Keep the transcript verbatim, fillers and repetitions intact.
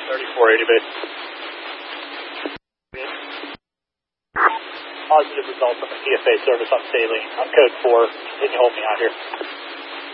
thirty-four eighty base. Positive results on the P S A service on Saline. On code four. Continue holding me out here.